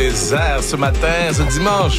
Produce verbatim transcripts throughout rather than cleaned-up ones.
les airs ce matin, ce dimanche.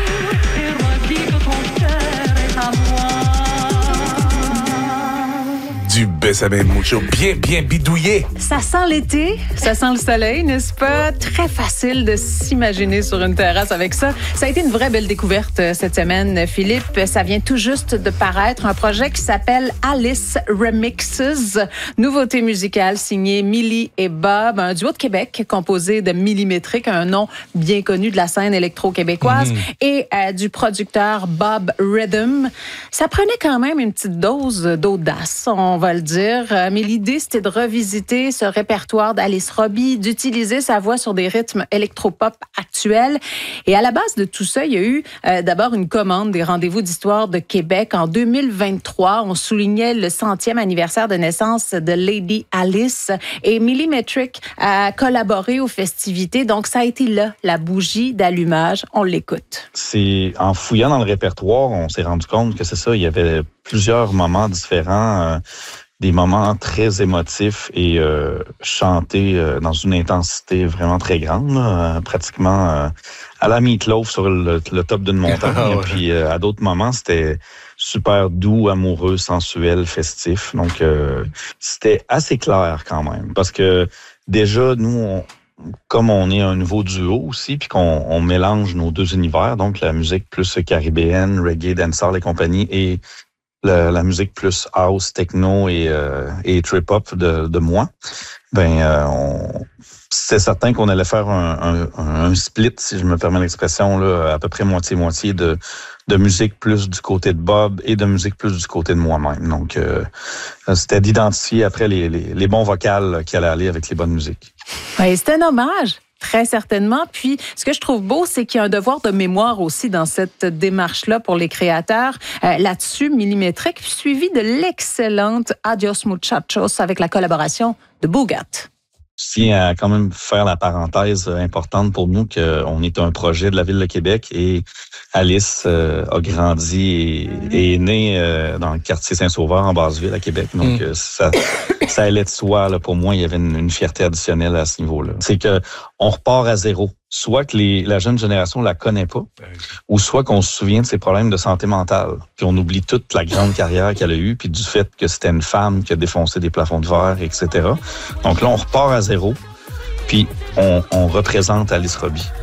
Du Bésame Mucho, bien, bien bidouillé. Ça sent l'été, ça sent le soleil, n'est-ce pas? Très facile de s'imaginer sur une terrasse avec ça. Ça a été une vraie belle découverte cette semaine, Philippe. Ça vient tout juste de paraître, un projet qui s'appelle Alice Remixes. Nouveauté musicale signée Millie et Bob, un duo de Québec composé de Millimétrique, un nom bien connu de la scène électro-québécoise, mmh. et euh, du producteur Bob Rhythm. Ça prenait quand même une petite dose d'audace, on va le dire. Mais l'idée, c'était de revisiter ce répertoire d'Alice Robbie, d'utiliser sa voix sur des rythmes électropop actuels. Et à la base de tout ça, il y a eu euh, d'abord une commande des Rendez-vous d'histoire de Québec. En deux mille vingt-trois, on soulignait le centième anniversaire de naissance de Lady Alice. Et Millimétrique a collaboré aux festivités. Donc, ça a été là, la bougie d'allumage. On l'écoute. C'est en fouillant dans le répertoire, on s'est rendu compte que c'est ça, il y avait plusieurs moments différents, euh, des moments très émotifs et euh, chantés euh, dans une intensité vraiment très grande, là, euh, pratiquement euh, à la Meatloaf sur le, le top d'une montagne. Ah ouais. Et puis euh, à d'autres moments, c'était super doux, amoureux, sensuel, festif. Donc euh, c'était assez clair quand même, parce que déjà, nous, on, comme on est un nouveau duo aussi, puis qu'on on mélange nos deux univers, donc la musique plus caribéenne, reggae, dancehall et compagnie, et La, la musique plus house, techno et, euh, et trip-hop de, de moi, ben euh, on, c'est certain qu'on allait faire un, un, un split, si je me permets l'expression, là, à peu près moitié-moitié de, de musique plus du côté de Bob et de musique plus du côté de moi-même. Donc, euh, c'était d'identifier après les, les, les bons vocals qui allaient aller avec les bonnes musiques. Oui, c'est un hommage. Très certainement. Puis, ce que je trouve beau, c'est qu'il y a un devoir de mémoire aussi dans cette démarche-là pour les créateurs. Euh, là-dessus, Millimétrique, suivi de l'excellente Adios Muchachos avec la collaboration de Boogat. Je tiens à quand même faire la parenthèse importante pour nous qu'on est un projet de la Ville de Québec et Alice euh, a grandi et, et est née euh, dans le quartier Saint-Sauveur en Basse-Ville à Québec. Donc, mm. ça, ça allait de soi. Là, pour moi, il y avait une, une fierté additionnelle à ce niveau-là. C'est que on repart à zéro. Soit que les, la jeune génération la connaît pas, ou soit qu'on se souvient de ses problèmes de santé mentale. Puis on oublie toute la grande carrière qu'elle a eue, puis du fait que c'était une femme qui a défoncé des plafonds de verre, et cetera. Donc là, on repart à zéro, puis on, on représente Alice Robbie.